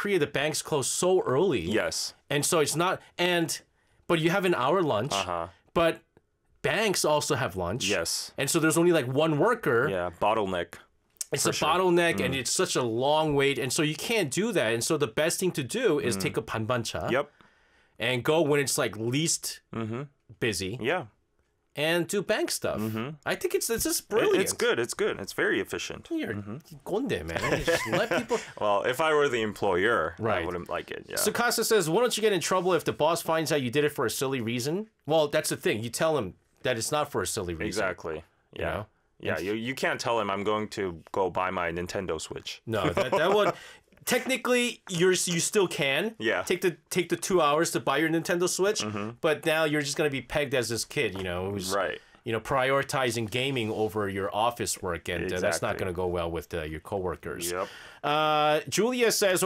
Korea, the banks close so early. Yes. And so it's not, but you have an hour lunch, but banks also have lunch. Yes. And so there's only like one worker. Yeah, bottleneck. It's a bottleneck and it's such a long wait. And so you can't do that. And so the best thing to do is take a 반반차. Yep. And go when it's like least busy. Yeah. And do bank stuff. I think it's just brilliant. It's good. It's good. It's very efficient. You're 꼰대, man. You just let people... Well, if I were the employer, Right. I wouldn't like it. Yeah. Sukasa says, why don't you get in trouble if the boss finds out you did it for a silly reason? Well, that's the thing. You tell him that it's not for a silly reason. Exactly. Yeah. You know? Yeah. You can't tell him I'm going to go buy my Nintendo Switch. No, that would... Technically, you still can. Yeah. Take the 2 hours to buy your Nintendo Switch, but now you're just gonna be pegged as this kid, who's Right. Prioritizing gaming over your office work, and that's not gonna go well with your coworkers. Yep. Julia says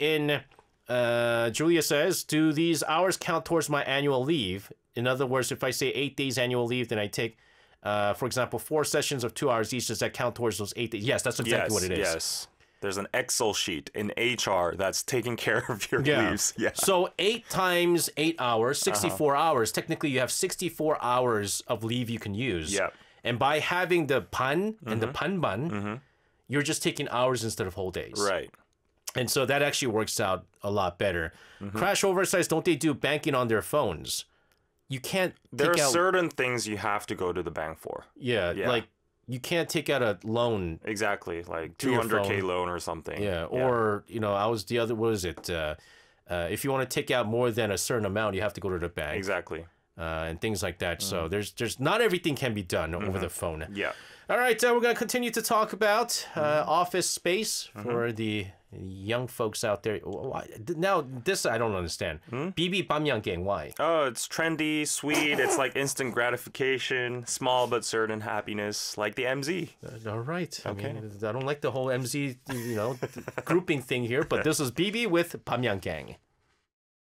do these hours count towards my annual leave? In other words, if I say 8 days annual leave, then I take, for example, 4 sessions of 2 hours each. Does that count towards those 8 days? Yes, that's exactly what it is. Yes. There's an Excel sheet in HR that's taking care of your leaves. Yeah. So 8 times 8 hours, 64 hours. Technically, you have 64 hours of leave you can use. Yeah. And by having the 반 and the 반반, you're just taking hours instead of whole days. Right. And so that actually works out a lot better. Crash Over says, don't they do banking on their phones? You can't There take are out... certain things you have to go to the bank for. Yeah, like you can't take out a loan. Exactly, like To your 200K phone. loan or something. Yeah, or, what is it? If you want to take out more than a certain amount, you have to go to the bank. Exactly. And things like that. So there's not everything can be done over the phone. Yeah. All right, we're going to continue to talk about office space for the young folks out there. Now, this I don't understand. BB Bamyanggang, why? Oh, it's trendy, sweet. It's like instant gratification, small but certain happiness, like the MZ. All right. Okay. I mean, I don't like the whole MZ, grouping thing here, but this is BB with Bamyanggang.